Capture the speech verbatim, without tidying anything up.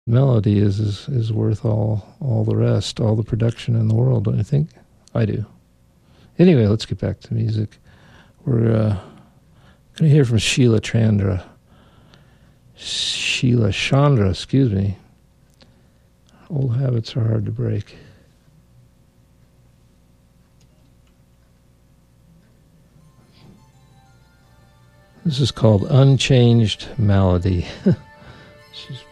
melody is, is is worth all all the rest, all the production in the world, don't you think? I do. Anyway, let's get back to music. We're uh, going to hear from Sheila Chandra. Sheila Chandra, excuse me. Old habits are hard to break. This is called Unchanged Malady. She's